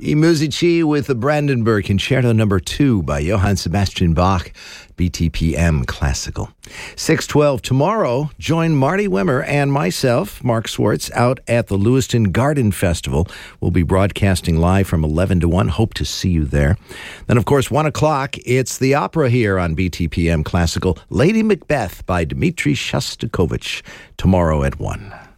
I Musici with the Brandenburg Concerto No. 2 by Johann Sebastian Bach, BTPM Classical. 6:12 tomorrow, join Marty Wimmer and myself, Mark Swartz, out at the Lewiston Garden Festival. We'll be broadcasting live from 11 to 1. Hope to see you there. Then, of course, 1 o'clock, it's the opera here on BTPM Classical, Lady Macbeth by Dmitri Shostakovich, tomorrow at 1.